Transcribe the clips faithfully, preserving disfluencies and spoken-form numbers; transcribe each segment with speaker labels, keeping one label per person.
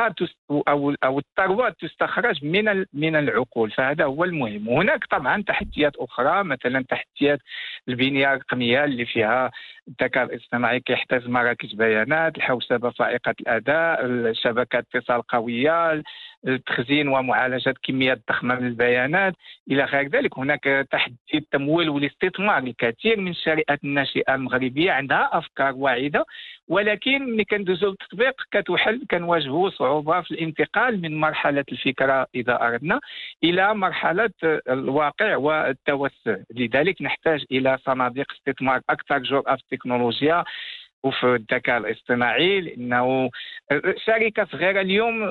Speaker 1: الثروة أو أو الثروة تستخرج من من العقول، فهذا هو المهم. وهناك طبعا تحديات أخرى، مثلا تحديات البنية الرقمية اللي فيها الذكاء الاصطناعي كيحتاج مراكز بيانات، الحوسبة فائقة الأداء، شبكات اتصال قوية، التخزين ومعالجة كميات ضخمة من البيانات إلى غير ذلك. هناك تحدي التمويل والاستثمار. الكثير من الشركات الناشئة المغربية عندها أفكار واعدة، ولكن ملي كندوزو للتطبيق كتحل كنواجهوا صعوبة في الانتقال من مرحلة الفكرة إذا أردنا إلى مرحلة الواقع والتوسع. لذلك نحتاج إلى صناديق استثمار أكثر جرأة في التكنولوجيا وفي الذكاء الاصطناعي، لأنه شركة صغيرة اليوم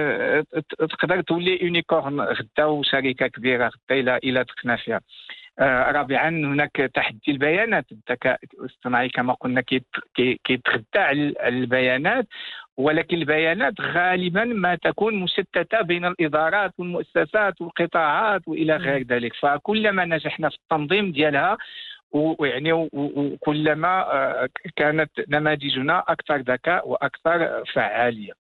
Speaker 1: تقدر تولي يونيكورن غدا وشركة كبيرة غدا إلى إلى دقنا فيها. رابعا هناك تحدي البيانات. الذكاء الاصطناعي كما قلنا كيتغذى على البيانات، ولكن البيانات غالبا ما تكون مشتتة بين الإدارات والمؤسسات والقطاعات وإلى غير ذلك، فكلما نجحنا في التنظيم ديالها ويعني وكلما كانت نماذجنا أكثر ذكاء وأكثر فعالية.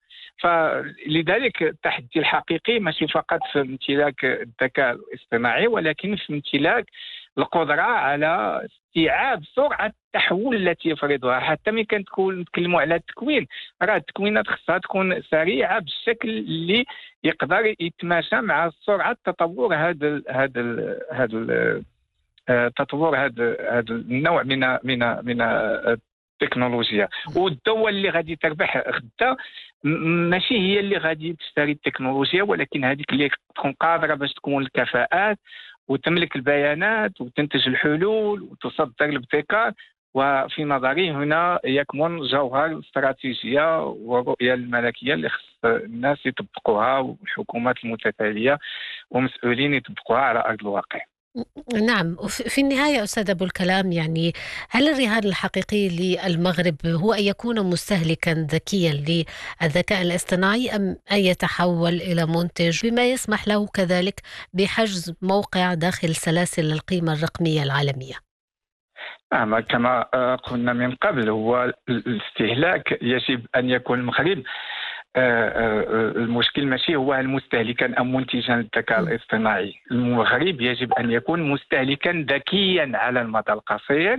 Speaker 1: فلذلك التحدي الحقيقي ماشي فقط في امتلاك الذكاء الاصطناعي، ولكن في امتلاك القدرة على استيعاب سرعة التحول التي يفرضها. حتى ملي كنتكون نتكلموا على التكوين، راه التكوينات خصها تكون سريعة بالشكل اللي يقدر يتماشى مع سرعة تطور هذا هذا هذا تطور هذا هذا النوع من من من التكنولوجيا. والدول اللي غادي تربح غدا ماشي هي اللي غادي تشتري التكنولوجيا، ولكن هذيك اللي تكون قادرة باش تكون الكفاءات وتملك البيانات وتنتج الحلول وتصدر الابتكار. وفي نظري هنا يكمن جوهر الاستراتيجية والرؤية الملكية اللي خص الناس يطبقوها، والحكومات المتتالية ومسؤولين يطبقوها على أرض الواقع.
Speaker 2: نعم، في النهاية أستاذ أبو الكلام، يعني هل الرهان الحقيقي للمغرب هو أن يكون مستهلكا ذكيا للذكاء الاصطناعي، أم أن يتحول إلى منتج بما يسمح له كذلك بحجز موقع داخل سلاسل القيمة الرقمية العالمية؟
Speaker 1: أما كما قلنا من قبل، هو الاستهلاك يجب أن يكون المغرب المشكل ماشي هو المستهلكا أم منتجا للذكاء الاصطناعي. المغرب يجب أن يكون مستهلكا ذكيا على المدى القصير،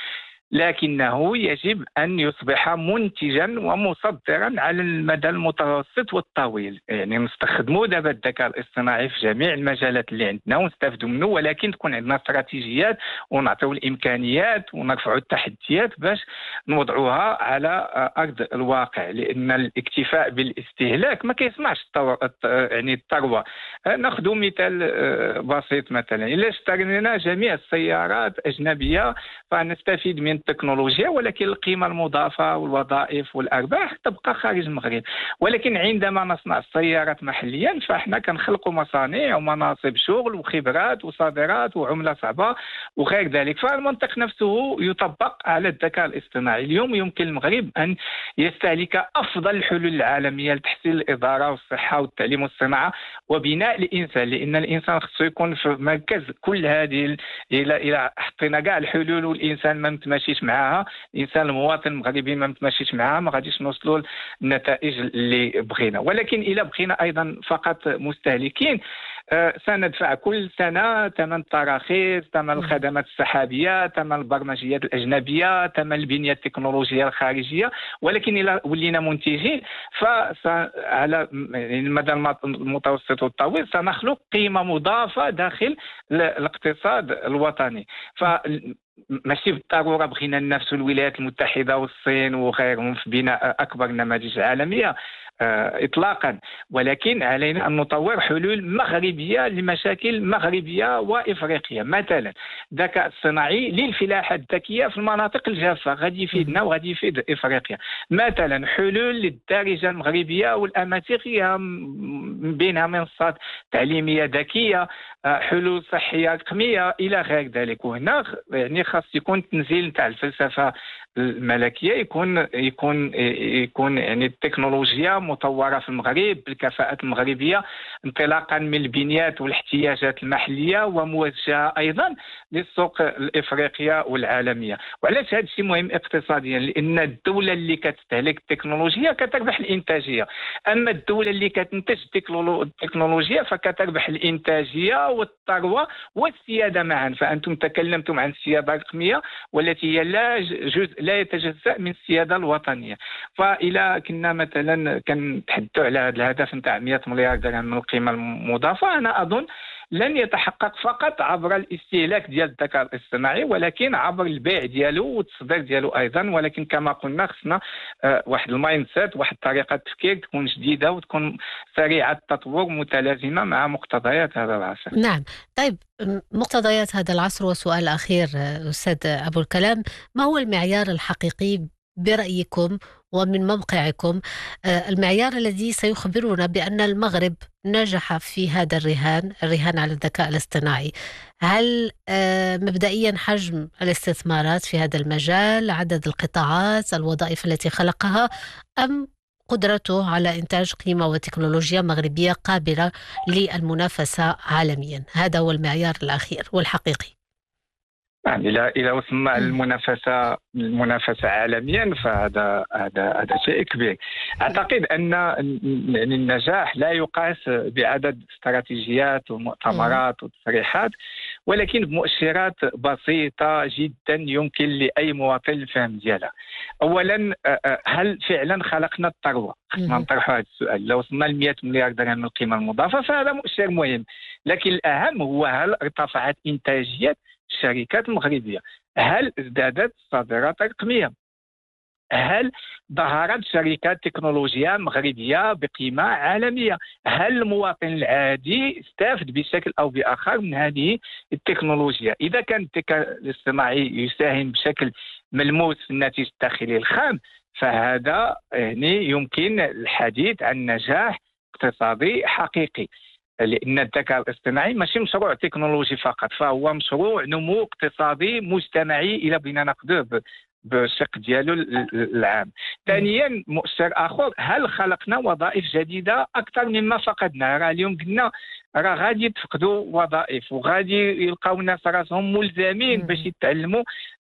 Speaker 1: لكنه يجب أن يصبح منتجا ومصدرا على المدى المتوسط والطويل. يعني نستخدموا دابا الذكاء الاصطناعي في جميع المجالات اللي عندنا ونستافدوا منه، ولكن تكون عندنا استراتيجيات ونعطيو الإمكانيات ونرفعوا التحديات باش نوضعوها على أرض الواقع. لأن الاكتفاء بالاستهلاك ما كيسمعش الطو... يعني الثروة. ناخذ مثال بسيط، مثلا إلا اشترينا جميع السيارات أجنبية فنستفيد من التكنولوجيا، ولكن القيمة المضافة والوظائف والأرباح تبقى خارج المغرب. ولكن عندما نصنع السيارات محليا فإحنا كنخلقوا مصانع ومناصب شغل وخبرات وصادرات وعملة صعبة وغير ذلك. فالمنطق نفسه يطبق على الذكاء الاصطناعي. اليوم يمكن المغرب أن يستهلك أفضل الحلول العالمية لتحسين الإدارة والصحة والتعليم والصناعة وبناء الإنسان، لأن الإنسان خصو يكون في مركز كل هذه. إلى إلى حطينا كاع الحلول والإنسان ما متماشيش معها، الانسان المواطن المغربي ما متماشيش معها، ما غاديش نوصلوا للنتائج اللي بغينا. ولكن الا بغينا ايضا فقط مستهلكين، أه سندفع كل سنه ثمن التراخيص، ثمن الخدمات السحابيه، ثمن البرمجيات الاجنبيه، ثمن البنيه التكنولوجيه الخارجيه. ولكن الا ولينا منتجين فعلى المدى المتوسط والطويل سنخلق قيمه مضافه داخل الاقتصاد الوطني. ف ماشي بالضروره بغينا ننافسوا الولايات المتحده والصين وغيرهم في بناء اكبر النماذج العالميه إطلاقا، ولكن علينا أن نطور حلول مغربية لمشاكل مغربية وإفريقيا. مثلا الذكاء الصناعي للفلاحة الذكية في المناطق الجافة غادي يفيدنا وغادي يفيد إفريقيا. مثلا حلول للدارجة المغربية والأمازيغية، بينها منصات تعليمية ذكية، حلول صحية رقمية إلى غير ذلك. وهنا يعني خاص يكون تنزيل تاع الفلسفة الملكية، يكون يكون يكون يعني التكنولوجيا مطورة في المغرب بالكفاءات المغربية، انطلاقا من البنيات والاحتياجات المحلية وموجهة أيضا للسوق الإفريقية والعالمية. وعلاش هذا الشيء مهم اقتصاديا؟ لأن الدولة اللي كتستهلك التكنولوجيا كتربح الإنتاجية، أما الدولة اللي كتنتج التكنولوجيا فكتربح الإنتاجية والثروة والسيادة معا. فأنتم تكلمتم عن السيادة الرقمية والتي هي لا جزء لا يتجزأ من السيادة الوطنية. فإلى كنا مثلا كنتحدثوا على هذا الهدف نتاع مئة مليار درهم من القيمة المضافة، أنا أظن لن يتحقق فقط عبر الاستهلاك ديال الذكاء الاصطناعي، ولكن عبر البيع ديالو والتصدير ديالو ايضا. ولكن كما قلنا خصنا آه واحد المايند سيت، واحد طريقه تفكير تكون جديده وتكون سريعه التطور متلازمه مع مقتضيات هذا العصر.
Speaker 2: نعم. طيب، مقتضيات هذا العصر، وسؤال أخير أستاذ أبو الكلام، ما هو المعيار الحقيقي برأيكم ومن موقعكم، المعيار الذي سيخبرنا بأن المغرب نجح في هذا الرهان الرهان على الذكاء الاصطناعي؟ هل مبدئيا حجم الاستثمارات في هذا المجال، عدد القطاعات، الوظائف التي خلقها، أم قدرته على إنتاج قيمة وتكنولوجيا مغربية قابلة للمنافسة عالميا؟ هذا هو المعيار الأخير والحقيقي.
Speaker 1: يعني إذا إذا وصلنا المنافسة المنافسة عالميا فهذا هذا هذا شيء كبير. أعتقد أن يعني النجاح لا يقاس بعدد استراتيجيات ومؤتمرات وتصريحات، ولكن بمؤشرات بسيطة جدا يمكن لأي مواطن الفهم ديالها. أولا، هل فعلا خلقنا الثروة؟ خصنا نطرحوا هذا السؤال. لو وصلنا ل مئة مليار درهم من القيمة المضافة فهذا مؤشر مهم، لكن الأهم هو هل ارتفعت إنتاجية الشركات المغربية؟ هل ازدادت الصادرات الرقمية؟ هل ظهرت شركات تكنولوجيا مغربية بقيمة عالمية؟ هل المواطن العادي استفاد بشكل أو بآخر من هذه التكنولوجيا؟ إذا كان الذكاء الاصطناعي يساهم بشكل ملموس في الناتج الداخلي الخام فهذا يعني يمكن الحديث عن نجاح اقتصادي حقيقي، لأن الذكاء الاصطناعي ماشي مشروع تكنولوجي فقط، فهو مشروع نمو اقتصادي مجتمعي إلى بنا نقدر بالشق ديالو العام. ثانيا، مؤشر آخر، هل خلقنا وظائف جديدة أكثر مما فقدنا؟ راه اليوم قلنا راه غادي يتفقدوا وظائف وغادي يلقاو الناس راسهم ملزمين باش يتعلموا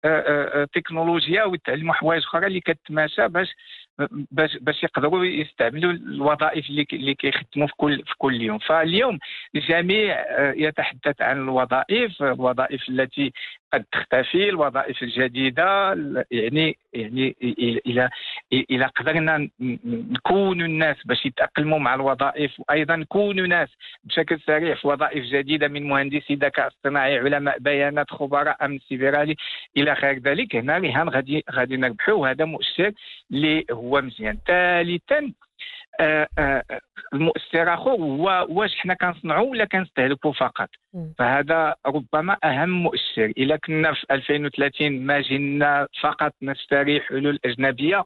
Speaker 1: تكنولوجيا ويتعلموا حوايج أخرى اللي كتماشى باش باش باش يقدروا يستعملوا الوظائف اللي اللي كيخدموا في كل في كل يوم. فاليوم الجميع يتحدث عن الوظائف الوظائف التي قد تختفي، الوظائف الجديدة. يعني يعني الى الى قدرنا نكون الناس باش يتأقلموا مع الوظائف، وايضا نكونوا ناس بشكل سريع في وظائف جديدة من مهندسي ذكاء اصطناعي، علماء بيانات، خبراء امن سيبراني الى غير ذلك، هنا رهان غادي غادي نربحوا، وهذا مؤشر اللي هو مزيان. ثالثا، آه آه المؤشر اخر هو واش حنا كنصنعوا ولا كنستهلكوا فقط. فهذا ربما اهم مؤشر. الا كنا في ألفين وثلاثين ما جينا فقط نشتري حلول اجنبيه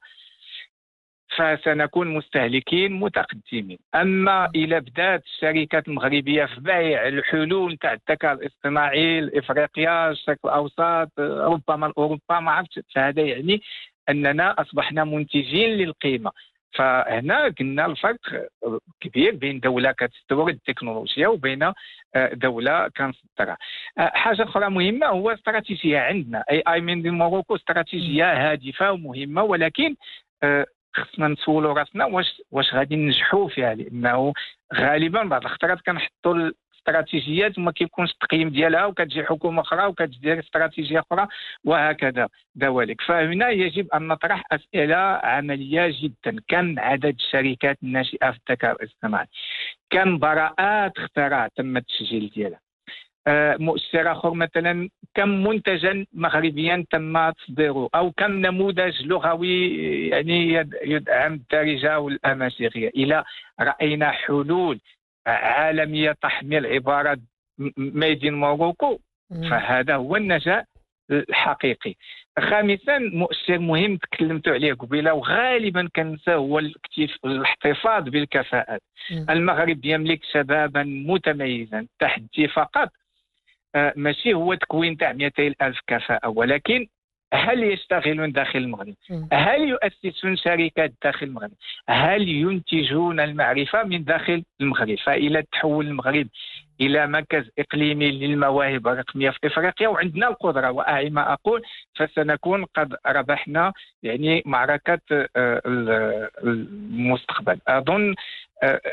Speaker 1: فسنكون مستهلكين متقدمين. اما الى بدات الشركات المغربيه في بيع الحلول تاع الذكاء الاصطناعي لافريقيا، الشرق الاوسط، ربما لاوروبا، ما عرفتش، فهذا يعني اننا اصبحنا منتجين للقيمه. فهنا قلنا الفرق كبير بين دولة كتستورد التكنولوجيا وبين دولة كنصدرها. حاجة أخرى مهمة هو استراتيجية عندنا. اي اي من موروكو استراتيجية هادفة ومهمة، ولكن خصنا نسولوا راسنا واش واش غادي ننجحوا فيها، لأنه غالبا بعض الخطرات كنحطوا استراتيجيات وما كيكونش التقييم ديالها، وكتجي حكومه اخرى وكتدير استراتيجيه اخرى وهكذا ذلك. فهنا يجب ان نطرح اسئله عمليه جدا. كم عدد الشركات الناشئه في الذكاء الاصطناعي؟ كم براءات اختراع تم التسجيل ديالها؟ آه مؤشر اخر مثلا، كم منتجا مغربيا تم تصديره، او كم نموذج لغوي يعني يدعم الدارجه والامازيغيه. الى راينا حلول عالمية تحمل عبارة ميد ان موروكو فهذا هو النجاح الحقيقي. خامسا، مؤشر مهم تكلمت عليه قبيله وغالبا كنساه، هو الاحتفاظ بالكفاءات. المغرب يملك شبابا متميزا. التحدي فقط ماشي هو تكوين تاع مئتين ألف كفاءة، ولكن هل يشتغلون داخل المغرب؟
Speaker 2: م.
Speaker 1: هل يؤسسون شركات داخل المغرب؟ هل ينتجون المعرفة من داخل المغرب؟ فإلى تحول المغرب إلى مركز إقليمي للمواهب الرقمية في إفريقيا وعندنا القدرة، وأعي ما أقول، فسنكون قد ربحنا يعني معركة المستقبل. أظن